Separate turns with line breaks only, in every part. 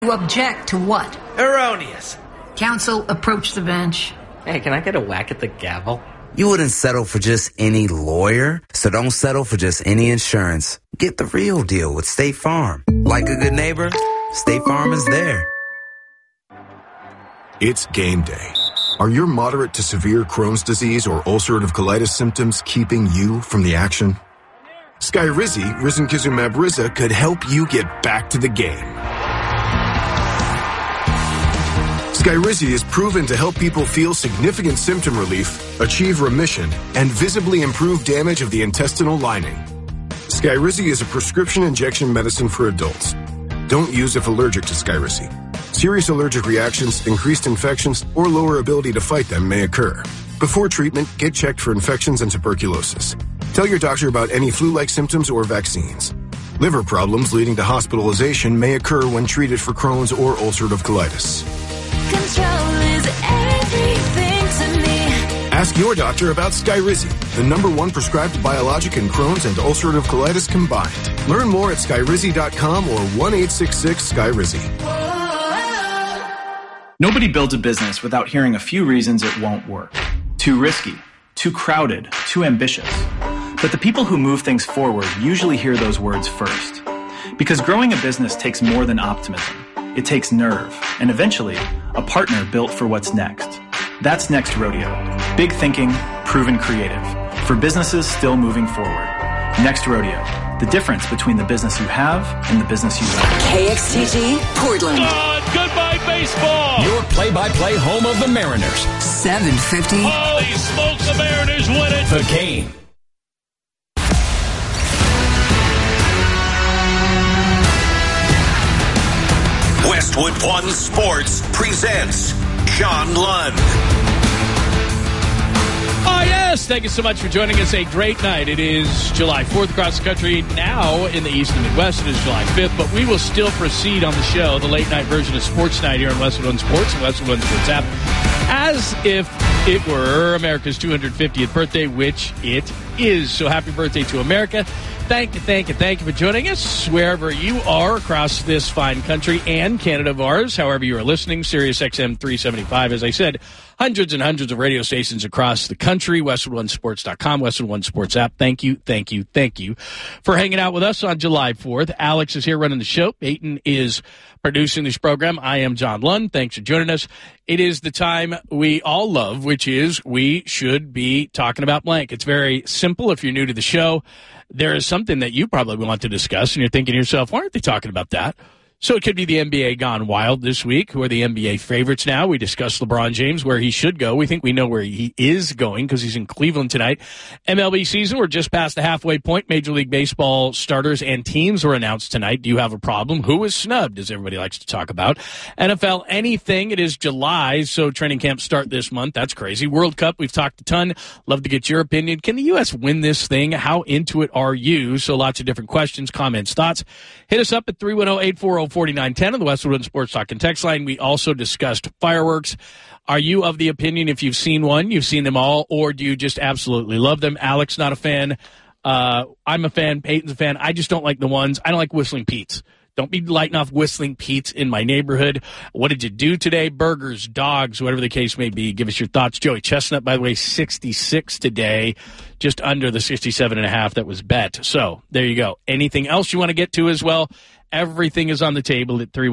You object to what?
Erroneous.
Counsel, approach the bench.
Hey, can I get a whack at the gavel?
You wouldn't settle for just any lawyer, so don't settle for just any insurance. Get the real deal with State Farm. Like a good neighbor, State Farm is there.
It's game day. Are your moderate to severe Crohn's disease or ulcerative colitis symptoms keeping you from the action? Skyrizi, risankizumab Riza, could help you get back to the game. Skyrizi is proven to help people feel significant symptom relief, achieve remission, and visibly improve damage of the intestinal lining. Skyrizi is a prescription injection medicine for adults. Don't use if allergic to Skyrizi. Serious allergic reactions, increased infections, or lower ability to fight them may occur. Before treatment, get checked for infections and tuberculosis. Tell your doctor about any flu-like symptoms or vaccines. Liver problems leading to hospitalization may occur when treated for Crohn's or ulcerative colitis.
Control is everything to me.
Ask your doctor about Skyrizi, the #1 prescribed biologic in Crohn's and ulcerative colitis combined. Learn more at skyrizi.com or 1-866-SKYRIZI.
Nobody builds a business without hearing a few reasons it won't work. Too risky, too crowded, too ambitious. But the people who move things forward usually hear those words first. Because growing a business takes more than optimism. It takes nerve, and eventually, a partner built for what's next. That's Next Rodeo. Big thinking, proven creative. For businesses still moving forward. Next Rodeo. The difference between the business you have and the business you want.
KXTG, Portland.
Goodbye, baseball.
Your play-by-play home of the Mariners.
750.
Holy smokes, the Mariners win it.
The Game.
Westwood One Sports presents John Lund.
Oh, yes. Thank you so much for joining us. A great night. It is July 4th across the country. Now in the East and Midwest, it is July 5th, but we will still proceed on the show, the late night version of Sports Night here on Westwood One Sports and Westwood One Sports app, as if it were America's 250th birthday, which it is. So happy birthday to America. Thank you for joining us wherever you are across this fine country and Canada of ours, however you are listening. Sirius XM 375, as I said, hundreds and hundreds of radio stations across the country. WestwoodOneSports.com, Westwood One Sports app. Thank you for hanging out with us on July 4th. Alex is here running the show. Peyton is producing this program. I am John Lund. Thanks for joining us. It is the time we all love, which is we should be talking about blank. It's very simple if you're new to the show. There is something that you probably want to discuss, and you're thinking to yourself, why aren't they talking about that? So it could be the NBA gone wild this week. Who are the NBA favorites now? We discussed LeBron James, where he should go. We think we know where he is going because he's in Cleveland tonight. MLB season, we're just past the halfway point. Major League Baseball starters and teams were announced tonight. Do you have a problem? Who is snubbed, as everybody likes to talk about? NFL, anything. It is July, so training camps start this month. That's crazy. World Cup, we've talked a ton. Love to get your opinion. Can the U.S. win this thing? How into it are you? So lots of different questions, comments, thoughts. Hit us up at 310-840-4910 on the Westwood One Sports Talk and text line. We also discussed fireworks. Are you of the opinion, if you've seen one, you've seen them all, or do you just absolutely love them? Alex, not a fan. I'm a fan. Peyton's a fan. I just don't like the ones. I don't like Whistling Pete's. Don't be lighting off Whistling Pete's in my neighborhood. What did you do today? Burgers, dogs, whatever the case may be. Give us your thoughts. Joey Chestnut, by the way, 66 today, just under the 67.5 that was bet. So there you go. Anything else you want to get to as well? Everything is on the table at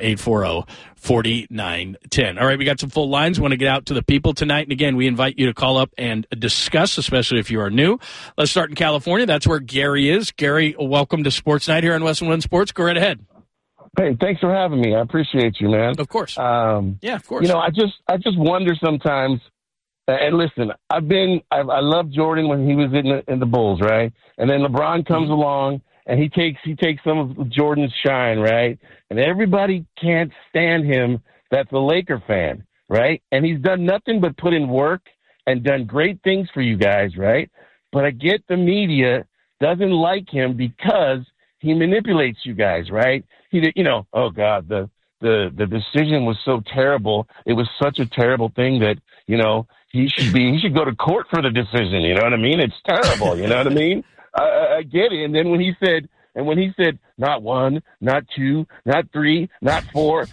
310-840-4910. All right, we got some full lines. We want to get out to the people tonight. And again, we invite you to call up and discuss, especially if you are new. Let's start in California. That's where Gary is. Gary, welcome to Sports Night here on Westwood One Sports. Go right ahead.
Hey, thanks for having me. I appreciate you, man.
Of course. Yeah, of course.
You know, I just wonder sometimes. And listen, I love Jordan when he was in the Bulls, right? And then LeBron comes along. And he takes some of Jordan's shine, right? And everybody can't stand him that's a Laker fan, right? And he's done nothing but put in work and done great things for you guys, right? But I get the media doesn't like him because he manipulates you guys, right? Oh God, the decision was so terrible. It was such a terrible thing that, he should go to court for the decision. You know what I mean? It's terrible. You know what I mean? I get it. And then when he said, not 1, not 2, not 3, not 4,